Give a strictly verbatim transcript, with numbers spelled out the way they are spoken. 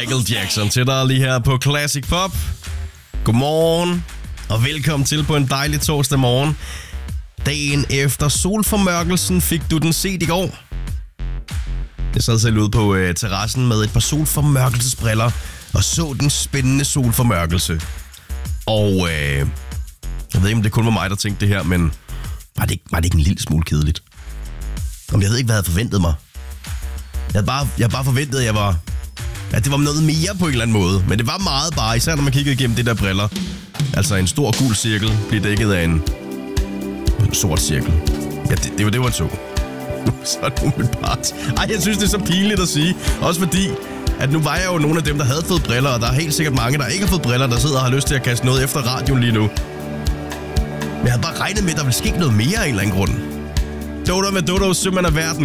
Michael Jackson til dig lige her på Classic Pop. Godmorgen, og velkommen til på en dejlig torsdag morgen. Dagen efter solformørkelsen fik du den set i går. Jeg sad selv ude på øh, terrassen med et par solformørkelsesbriller og så den spændende solformørkelse. Og øh, jeg ved ikke, om det kun var mig, der tænkte det her, men var det, ikke, var det ikke en lille smule kedeligt? Om jeg ved ikke, hvad jeg havde forventet mig. Jeg havde bare, jeg havde bare forventet, at jeg var... at det var noget mere på en eller anden måde. Men det var meget bare, især når man kiggede igennem de der briller. Altså en stor gul cirkel bliver dækket af en, en sort cirkel. Ja, det, det var det, man så. Så er det umiddelbart. Ej, jeg synes, det er så pinligt at sige. Også fordi, at nu var jeg jo nogle af dem, der havde fået briller, og der er helt sikkert mange, der ikke har fået briller, der sidder og har lyst til at kaste noget efter radioen lige nu. Men jeg havde bare regnet med, at der ville ske noget mere af en eller anden grund. Dodo med Dodo, sømand af verden.